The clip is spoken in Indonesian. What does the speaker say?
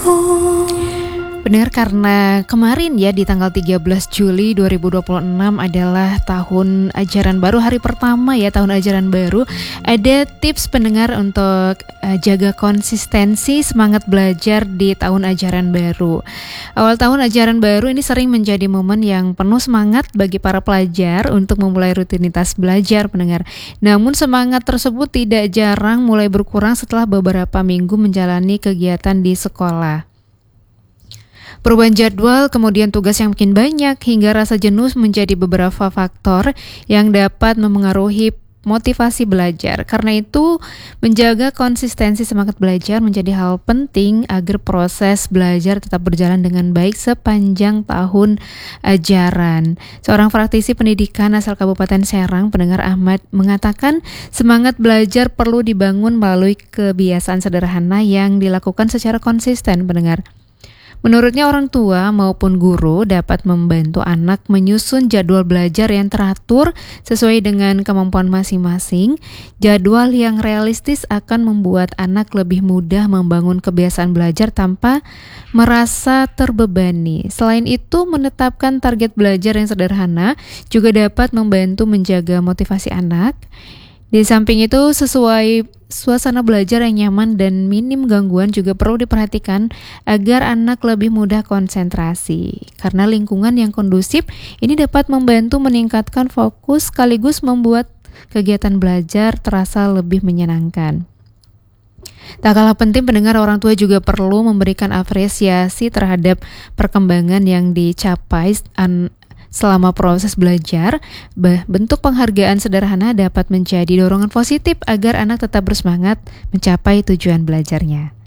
Benar, karena kemarin ya di tanggal 13 Juli 2026 adalah tahun ajaran baru, hari pertama ya tahun ajaran baru. Ada tips pendengar untuk jaga konsistensi semangat belajar di tahun ajaran baru. Awal tahun ajaran baru ini sering menjadi momen yang penuh semangat bagi para pelajar untuk memulai rutinitas belajar, pendengar. Namun semangat tersebut tidak jarang mulai berkurang setelah beberapa minggu menjalani kegiatan di sekolah. Perubahan jadwal, kemudian tugas yang makin banyak, hingga rasa jenuh menjadi beberapa faktor yang dapat memengaruhi motivasi belajar. Karena itu, menjaga konsistensi semangat belajar menjadi hal penting agar proses belajar tetap berjalan dengan baik sepanjang tahun ajaran. Seorang praktisi pendidikan asal Kabupaten Serang, pendengar Ahmad, mengatakan semangat belajar perlu dibangun melalui kebiasaan sederhana yang dilakukan secara konsisten, pendengar. Menurutnya, orang tua maupun guru dapat membantu anak menyusun jadwal belajar yang teratur sesuai dengan kemampuan masing-masing. Jadwal yang realistis akan membuat anak lebih mudah membangun kebiasaan belajar tanpa merasa terbebani. Selain itu, menetapkan target belajar yang sederhana juga dapat membantu menjaga motivasi anak. Di samping itu, suasana belajar yang nyaman dan minim gangguan juga perlu diperhatikan agar anak lebih mudah konsentrasi. Karena lingkungan yang kondusif ini dapat membantu meningkatkan fokus sekaligus membuat kegiatan belajar terasa lebih menyenangkan. Tak kalah penting, pendengar, orang tua juga perlu memberikan apresiasi terhadap perkembangan yang dicapai selama proses belajar. Bentuk penghargaan sederhana dapat menjadi dorongan positif agar anak tetap bersemangat mencapai tujuan belajarnya.